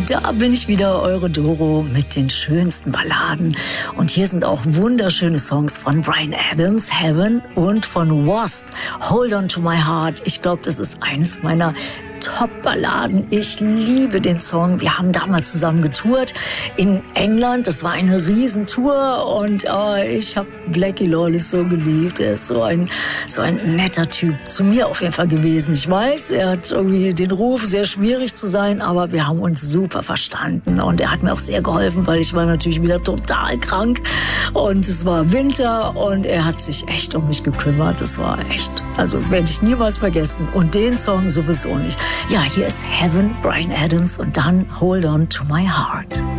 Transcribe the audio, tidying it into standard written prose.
Da bin ich wieder, eure Doro mit den schönsten Balladen. Und hier sind auch wunderschöne Songs von Bryan Adams, Heaven, und von Wasp, Hold On To My Heart. Ich glaube, das ist eines meiner Top-Balladen. Ich liebe den Song. Wir haben damals zusammen getourt in England. Das war eine Riesentour und ich habe Blackie Lawless so geliebt. Er ist so ein netter Typ. Zu mir auf jeden Fall gewesen. Ich weiß, er hat irgendwie den Ruf, sehr schwierig zu sein, aber wir haben uns super verstanden und er hat mir auch sehr geholfen, weil ich war natürlich wieder total krank und es war Winter und er hat sich echt um mich gekümmert. Das war echt, also werde ich niemals vergessen. Und den Song sowieso nicht. Ja, hier ist Heaven, Bryan Adams und dann Hold On To My Heart.